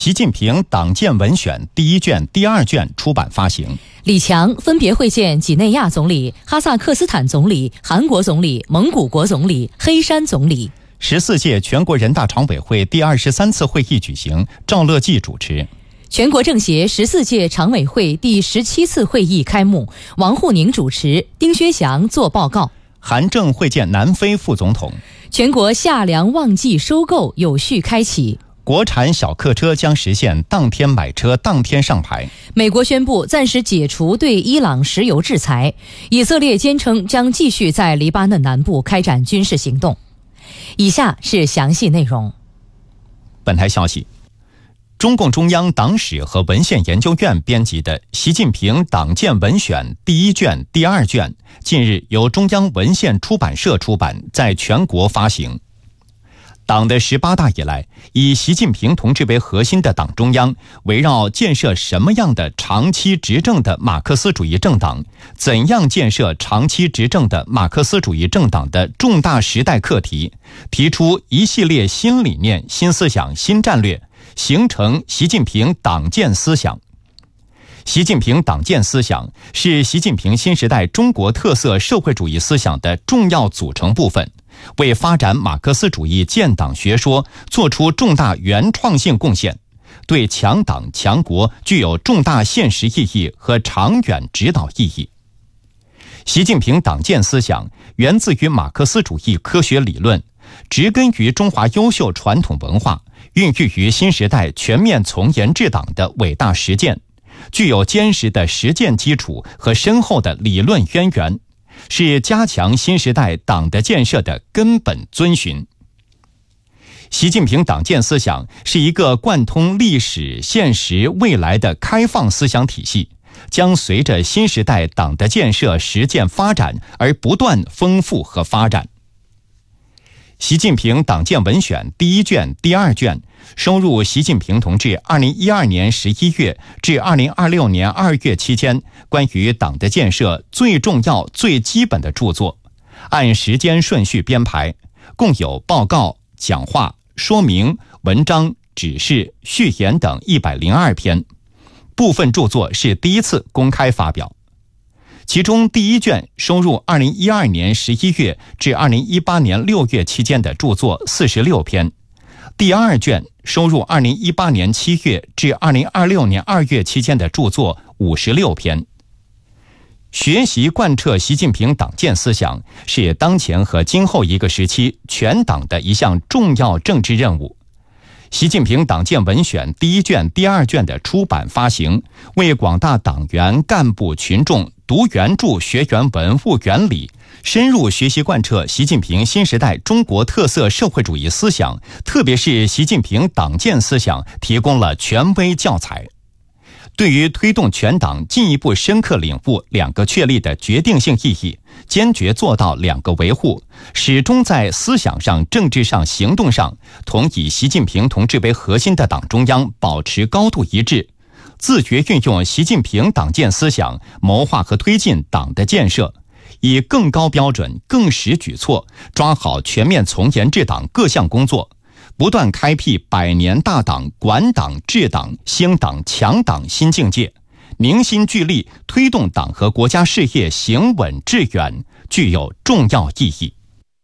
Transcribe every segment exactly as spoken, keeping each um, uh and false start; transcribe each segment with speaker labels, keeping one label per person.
Speaker 1: 习近平党建文选第一卷、第二卷出版发行。
Speaker 2: 李强分别会见几内亚总理、哈萨克斯坦总理、韩国总理、蒙古国总理、黑山总理。
Speaker 1: 十四届全国人大常委会第二十三次会议举行，赵乐际主持。
Speaker 2: 全国政协十四届常委会第十七次会议开幕，王沪宁主持，丁薛祥作报告。
Speaker 1: 韩正会见南非副总统。
Speaker 2: 全国夏粮旺季收购有序开启。
Speaker 1: 国产小客车将实现当天买车当天上牌。
Speaker 2: 美国宣布暂时解除对伊朗石油制裁。以色列坚称将继续在黎巴嫩南部开展军事行动。以下是详细内容。
Speaker 1: 本台消息，中共中央党史和文献研究院编辑的《习近平党建文选》第一卷、第二卷，近日由中央文献出版社出版，在全国发行。党的十八大以来，以习近平同志为核心的党中央，围绕建设什么样的长期执政的马克思主义政党，怎样建设长期执政的马克思主义政党的重大时代课题，提出一系列新理念、新思想、新战略，形成习近平党建思想。习近平党建思想是习近平新时代中国特色社会主义思想的重要组成部分，为发展马克思主义建党学说做出重大原创性贡献，对强党强国具有重大现实意义和长远指导意义。习近平党建思想源自于马克思主义科学理论，植根于中华优秀传统文化，孕育于新时代全面从严治党的伟大实践，具有坚实的实践基础和深厚的理论渊源，是加强新时代党的建设的根本遵循。习近平党建思想是一个贯通历史、现实、未来的开放思想体系，将随着新时代党的建设实践发展而不断丰富和发展。习近平党建文选第一卷、第二卷收入习近平同志二零一二年十一月至二零二六年二月期间关于党的建设最重要、最基本的著作，按时间顺序编排，共有报告、讲话、说明、文章、指示、序言等一百零二篇，部分著作是第一次公开发表。其中第一卷收入二零一二年十一月至二零一八年六月期间的著作四十六篇，第二卷收入二零一八年七月至二零二六年二月期间的著作五十六篇。学习贯彻习近平党建思想是当前和今后一个时期全党的一项重要政治任务。习近平党建文选第一卷、第二卷的出版发行，为广大党员、干部、群众读原著、学原文、悟原理，深入学习贯彻习近平新时代中国特色社会主义思想，特别是习近平党建思想，提供了权威教材。对于推动全党进一步深刻领悟两个确立的决定性意义，坚决做到两个维护，始终在思想上、政治上、行动上同以习近平同志为核心的党中央保持高度一致，自觉运用习近平党建思想谋划和推进党的建设，以更高标准、更实举措抓好全面从严治党各项工作，不断开辟百年大党、管党、治党、兴党、强党新境界，凝心聚力推动党和国家事业行稳致远，具有重要意义。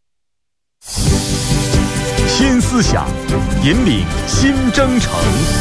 Speaker 3: 新思想引领新征程。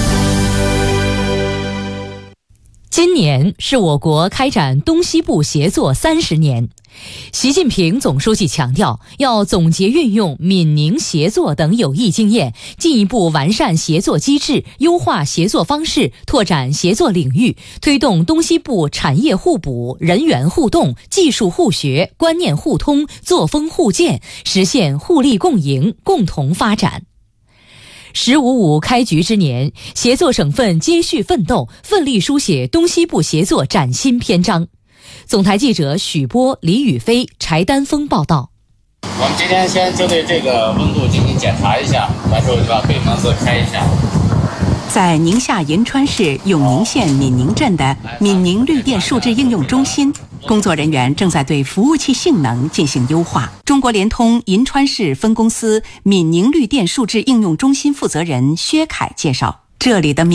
Speaker 2: 今年是我国开展东西部协作三十年。习近平总书记强调，要总结运用闽宁协作等有益经验，进一步完善协作机制，优化协作方式，拓展协作领域，推动东西部产业互补、人员互动、技术互学、观念互通、作风互鉴，实现互利共赢、共同发展。十五五开局之年，协作省份接续奋斗，奋力书写东西部协作崭新篇章。总台记者许波、李宇飞、柴丹峰报道。
Speaker 4: 我们今天先针对这个温度进行检查一下，完之后就把备门子开一下。
Speaker 5: 在宁夏银川市永宁县闽宁镇的闽宁绿电数字应用中心，工作人员正在对服务器性能进行优化。中国联通银川市分公司闽宁绿电数字应用中心负责人薛凯介绍， 这里的